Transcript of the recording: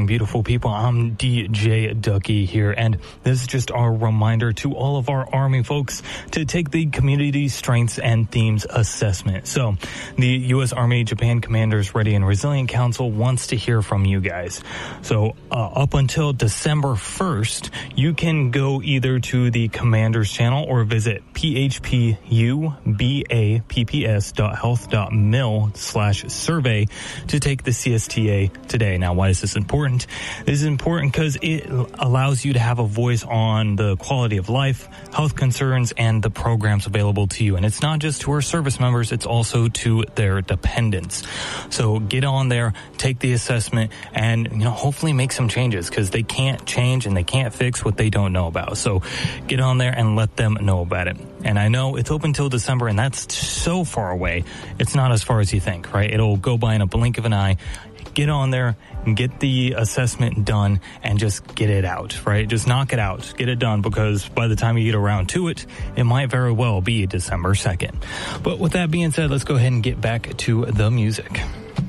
morning, beautiful people. I'm DJ Ducky here, and this is just our reminder to all of our Army folks to take the Community Strengths and Themes Assessment. So, the U.S. Army Japan Commanders Ready and Resilient Council wants to hear from you guys. So, up until December 1st, you can go either to the Commanders channel or visit phpubapps.health.mil/survey to take the CSTA today. Now, why is this important? This is important because it allows you to have a voice on the quality of life, health concerns, and the programs available to you. And it's not just to our service members, it's also to their dependents. So get on there, take the assessment, and hopefully make some changes, because they can't change and they can't fix what they don't know about. So get on there and let them know about it. And I know it's open till December, and that's so far away. It's not as far as you think, right? It'll go by in a blink of an eye. Get on there and get the assessment done and just get it out, right? Just knock it out. Get it done, because by the time you get around to it, it might very well be December 2nd. But with that being said, let's go ahead and get back to the music.